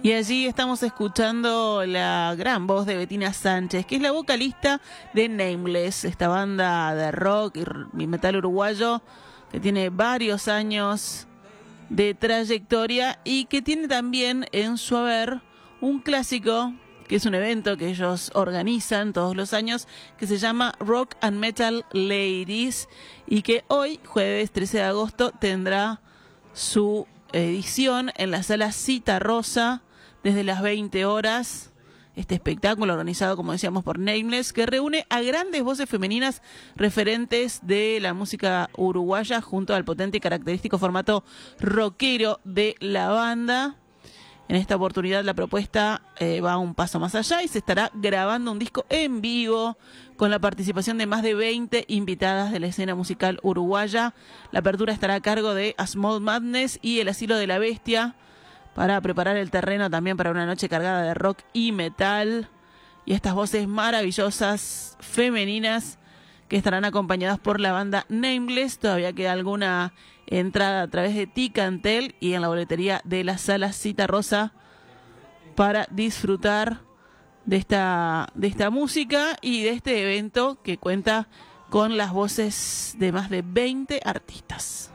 Y allí estamos escuchando la gran voz de Betina Sánchez, que es la vocalista de Nameless, esta banda de rock y metal uruguayo que tiene varios años de trayectoria y que tiene también en su haber un clásico, que es un evento que ellos organizan todos los años, que se llama Rock and Metal Ladies, y que hoy, jueves 13 de agosto, tendrá su edición en la sala Cita Rosa desde las 20 horas. Este espectáculo organizado, como decíamos, por Nameless, que reúne a grandes voces femeninas referentes de la música uruguaya junto al potente y característico formato rockero de la banda. En esta oportunidad la propuesta va un paso más allá y se estará grabando un disco en vivo con la participación de más de 20 invitadas de la escena musical uruguaya. La apertura estará a cargo de A Small Madness y El Asilo de la Bestia, para preparar el terreno también para una noche cargada de rock y metal. Y estas voces maravillosas femeninas que estarán acompañadas por la banda Nameless. Todavía queda alguna entrada a través de Ticantel y en la boletería de la sala Cita Rosa para disfrutar de esta música y de este evento que cuenta con las voces de más de 20 artistas.